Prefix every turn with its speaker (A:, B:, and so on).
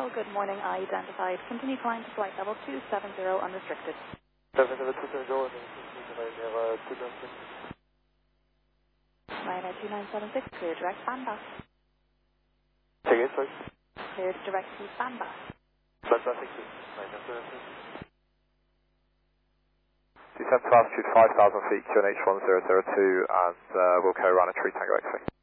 A: good morning. Identified. Continue climb to flight level 270 unrestricted.
B: 270,
A: Ryanair 2976, clear direct Bandbas.
B: Say again, sorry?
A: Cleared direct to Bandbas.
B: Fantastic. Descent to altitude 5,000 feet, QNH 1002, and we'll carry around a tree Tango X-ray.